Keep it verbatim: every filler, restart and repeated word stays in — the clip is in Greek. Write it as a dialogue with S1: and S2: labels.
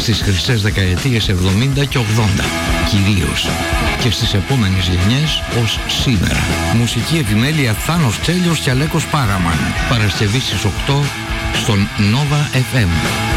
S1: στις χρυσές δεκαετίες εβδομήντα και ογδόντα κυρίως και στις επόμενες γενιές ως σήμερα. Μουσική επιμέλεια Θάνος Τσέλιος και Αλέκος Πάραμαν. Παρασκευή στις οκτώ στον Nova εφ εμ.